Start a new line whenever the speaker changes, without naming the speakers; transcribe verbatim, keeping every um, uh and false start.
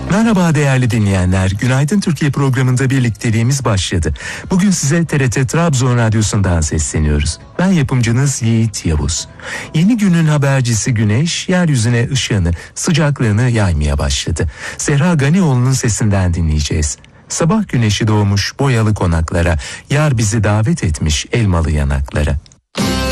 Merhaba değerli dinleyenler, Günaydın Türkiye programında birlikteliğimiz başladı. Bugün size T R T Trabzon Radyosu'ndan sesleniyoruz. Ben yapımcınız Yiğit Yavuz. Yeni günün habercisi Güneş, yeryüzüne ışığını, sıcaklığını yaymaya başladı. Zehra Ganioğlu'nun sesinden dinleyeceğiz. Sabah güneşi doğmuş boyalı konaklara, yar bizi davet etmiş elmalı yanaklara.